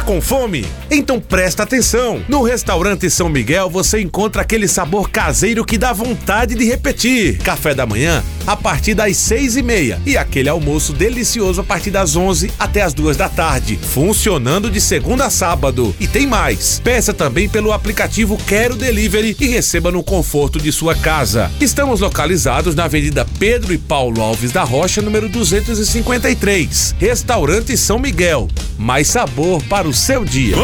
com fome? Então presta atenção! No Restaurante São Miguel você encontra aquele sabor caseiro que dá vontade de repetir. Café da manhã a partir das 6:30 e aquele almoço delicioso a partir das 11 até as 2 da tarde. Funcionando de segunda a sábado. E tem mais! Peça também pelo aplicativo Quero Delivery e receba no conforto de sua casa. Estamos localizados na Avenida Pedro e Paulo Alves da Rocha, número 253. Restaurante São Miguel. Mais sabor para o seu dia.